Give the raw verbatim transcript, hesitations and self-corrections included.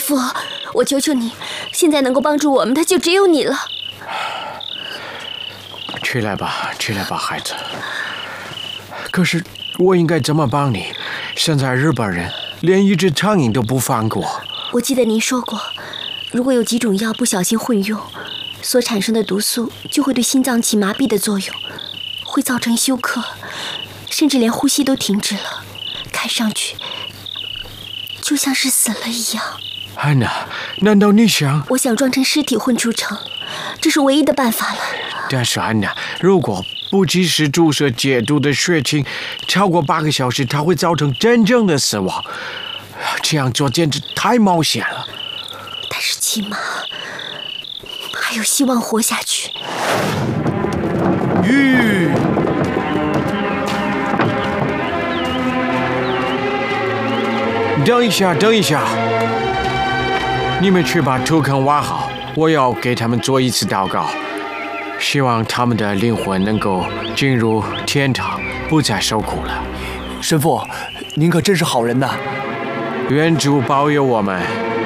父，我求求你，现在能够帮助我们的就只有你了。 起来吧，起来吧，孩子。可是我应该怎么帮你？现在日本人连一只苍蝇都不放过。 我记得您说过，如果有几种药不小心混用，所产生的毒素就会对心脏起麻痹的作用，会造成休克，甚至连呼吸都停止了，看上去就像是死了一样。 安娜，难道你想…… 我想装成尸体混出城，这是唯一的办法了。 但是安娜，如果不及时注射解毒的血清，超过八个小时，它会造成真正的死亡。这样做简直太冒险了。 但是起码还有希望活下去。 吁！等一下，等一下！你们去把土坑挖好，我要给他们做一次祷告，希望他们的灵魂能够进入天堂，不再受苦了。 神父，您可真是好人呐！ 愿主保佑我们。